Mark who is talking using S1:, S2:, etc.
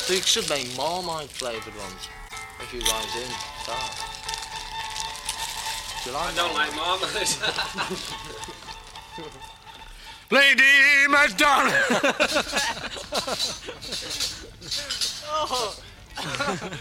S1: So you should make Marmite flavoured ones. If you guys in. Start. Do you like
S2: I don't like marmalade.
S3: Lady McDonald!
S1: Oh.